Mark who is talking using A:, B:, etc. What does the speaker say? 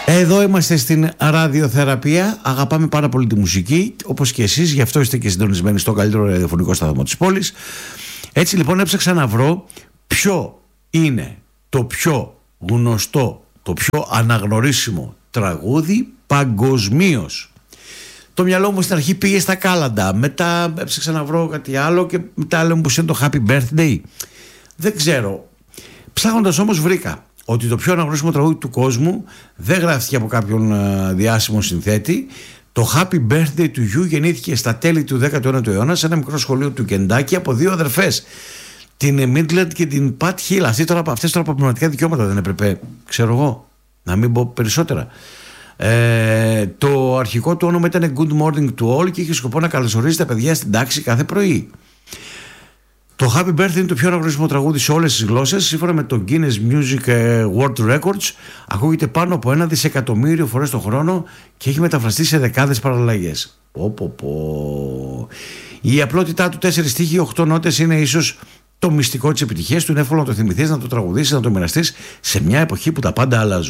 A: Εδώ είμαστε στην ραδιοθεραπεία. Αγαπάμε πάρα πολύ τη μουσική, όπως και εσείς, γι' αυτό είστε και συντονισμένοι στο καλύτερο ραδιοφωνικό σταθμό της πόλης. Έτσι λοιπόν έψαξα να βρω ποιο είναι το πιο γνωστό, το πιο αναγνωρίσιμο τραγούδι παγκοσμίως. Το μυαλό μου στην αρχή πήγε στα κάλαντα, μετά έψαξα να βρω κάτι άλλο και μετά λέω πως είναι το Happy Birthday. Δεν ξέρω. Ψάχνοντας όμως βρήκα ότι το πιο αναγνωρίσιμο τραγούδι του κόσμου δεν γράφτηκε από κάποιον διάσημο συνθέτη. Το Happy Birthday to You γεννήθηκε στα τέλη του 19ου αιώνα σε ένα μικρό σχολείο του Κεντάκι από δύο αδερφές, την Midland και την Pat Hill. Αυτές τώρα από πνευματικά δικαιώματα δεν έπρεπε, ξέρω εγώ, να μην πω περισσότερα. Το αρχικό του όνομα ήταν Good Morning to All και είχε σκοπό να καλωσορίζει τα παιδιά στην τάξη κάθε πρωί. Το Happy Birthday είναι το πιο αναγνωρίσιμο τραγούδι σε όλες τις γλώσσες. Σύμφωνα με το Guinness Music World Records, ακούγεται πάνω από 1 δισεκατομμύριο φορές το χρόνο και έχει μεταφραστεί σε δεκάδες παραλλαγές. Η απλότητά του 4 στίχοι, 8 νότες είναι ίσως το μυστικό της επιτυχίας του. Είναι εύκολο να το θυμηθείς, να το τραγουδήσεις, να το μοιραστείς σε μια εποχή που τα πάντα αλλάζουν.